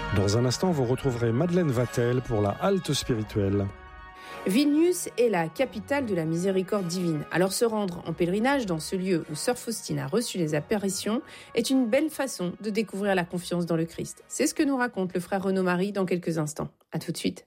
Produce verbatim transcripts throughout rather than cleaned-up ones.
Dans un instant, vous retrouverez Madeleine Vatel pour la halte spirituelle. Vilnius est la capitale de la miséricorde divine. Alors se rendre en pèlerinage dans ce lieu où sœur Faustine a reçu les apparitions est une belle façon de découvrir la confiance dans le Christ. C'est ce que nous raconte le frère Renaud Marie dans quelques instants. À tout de suite.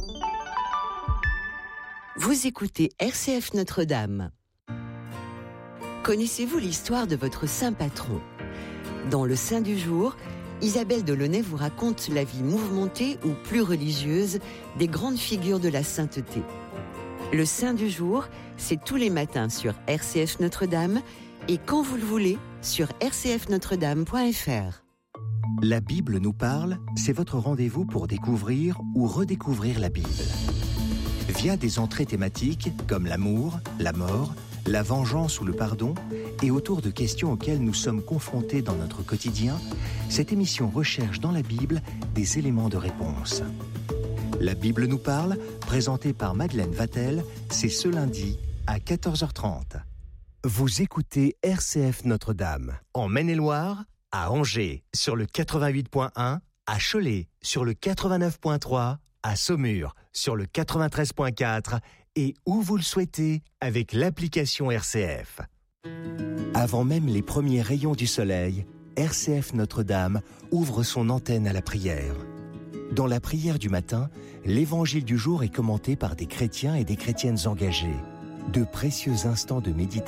Vous écoutez R C F Notre-Dame. Connaissez-vous l'histoire de votre saint patron ? Dans le Saint du jour, Isabelle Delaunay vous raconte la vie mouvementée ou plus religieuse des grandes figures de la sainteté. Le Saint du jour, c'est tous les matins sur R C F Notre-Dame et quand vous le voulez sur r c f notre dame point f r. La Bible nous parle, c'est votre rendez-vous pour découvrir ou redécouvrir la Bible. Via des entrées thématiques comme l'amour, la mort, la vengeance ou le pardon, et autour de questions auxquelles nous sommes confrontés dans notre quotidien, cette émission recherche dans la Bible des éléments de réponse. La Bible nous parle, présentée par Madeleine Vatel, c'est ce lundi à quatorze heures trente. Vous écoutez R C F Notre-Dame, en Maine-et-Loire, à Angers, sur le quatre-vingt-huit point un, à Cholet, sur le quatre-vingt-neuf point trois, à Saumur, sur le quatre-vingt-treize point quatre, et où vous le souhaitez avec l'application R C F. Avant même les premiers rayons du soleil, R C F Notre-Dame ouvre son antenne à la prière. Dans la prière du matin, l'évangile du jour est commenté par des chrétiens et des chrétiennes engagés. De précieux instants de méditation